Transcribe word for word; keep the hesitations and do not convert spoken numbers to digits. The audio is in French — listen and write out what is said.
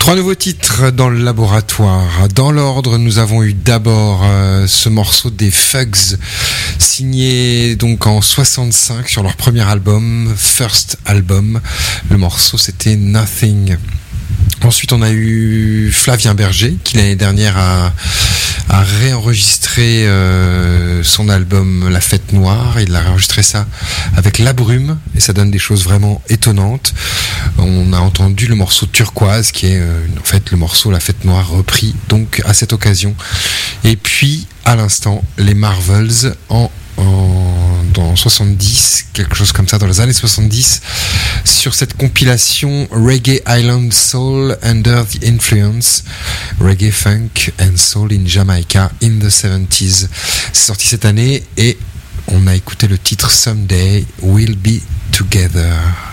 Trois nouveaux titres dans le laboratoire. Dans l'ordre, nous avons eu d'abord euh, ce morceau des Fugs, signé donc en soixante-cinq sur leur premier album, First Album. Le morceau c'était Nothing. Ensuite, on a eu Flavien Berger, qui l'année dernière a, a réenregistré euh, son album La Fête Noire. Il a réenregistré ça avec La Brume, et ça donne des choses vraiment étonnantes. On a entendu le morceau Turquoise, qui est euh, en fait le morceau La Fête Noire repris donc à cette occasion. Et puis, à l'instant, les Marvels en En, dans soixante-dix, quelque chose comme ça, dans les années soixante-dix, sur cette compilation Reggae Island Soul Under the Influence, Reggae Funk and Soul in Jamaica in the seventies. C'est sorti cette année et on a écouté le titre Someday We'll Be Together.